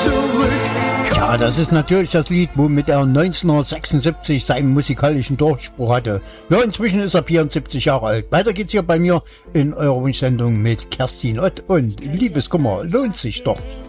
zurück. Ja, das ist natürlich das Lied, womit er 1976 seinen musikalischen Durchbruch hatte. Ja, inzwischen ist er 74 Jahre alt. Weiter geht's hier bei mir in eurer Wunschsendung mit Kerstin Ott und Liebeskummer lohnt sich doch.